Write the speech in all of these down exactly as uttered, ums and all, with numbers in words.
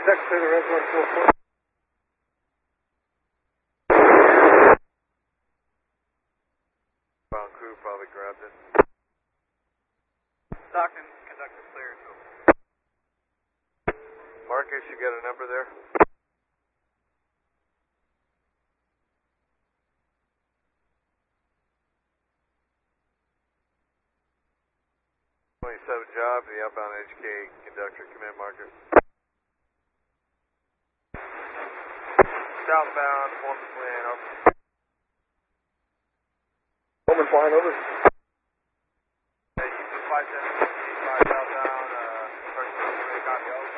Contact clear the reservoir four four. Ground crew probably grabbed it. Stockton, conductor clear. Marcus, you got a number there? twenty-seven job, the outbound H K conductor, command Marcus. Southbound, Foreman flying over. Foreman flying over. Hey, Houston five seven eight five southbound, uh, first one, copy over.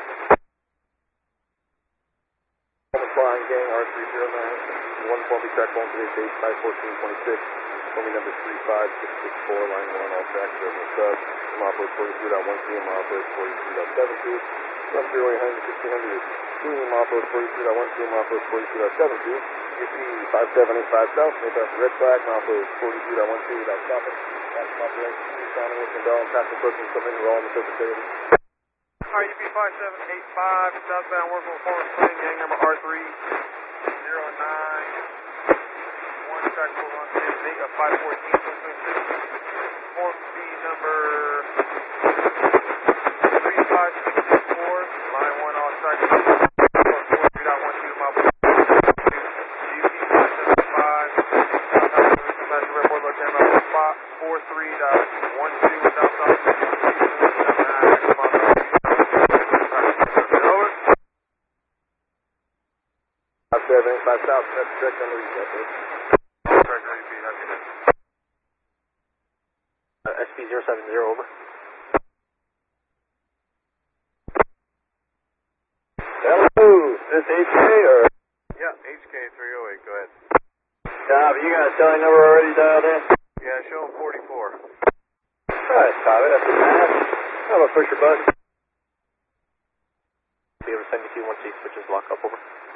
Foreman flying, gang R three zero nine. one four, be track one today's date, five fourteen twenty-six. Foreman number three five six six four, line one, all tracks, resident sub. Mopper forty-three point one two, Mopper forty-three point seven two. Run zero eight hundred, sixteen hundred. Mopper forty-three point one two, Mopper forty-three point seven two. U P five seven eight five south, make up red flag, Mopper forty-three point one two without stopping. That's operation, County, Wilson Bell, and Patrick Brooklyn, come in, we're all in the surface area. Alright, U P five seven eight five, southbound, working with Foreman flying, gang number R three zero nine. One track four one six eight of five fourteen twenty-six. Form B number three five six six four, line one, all tracks. forty-three point one two, Mopper. U P five seven five, Southbound, report located about spot forty-three point one two, without stopping. Over. five seven eight five south, that's direct on the reset, please. All track repeat, happy day. Uh, S P zero seven zero, over. Hello, is this H K or? Yeah, H K three oh eight, go ahead. Copy, you got a telling number already dialed in? Yeah, show him forty-four. Alright, copy, that's the math. I'm gonna push your button. Be able to send you to once he switches lock up, over.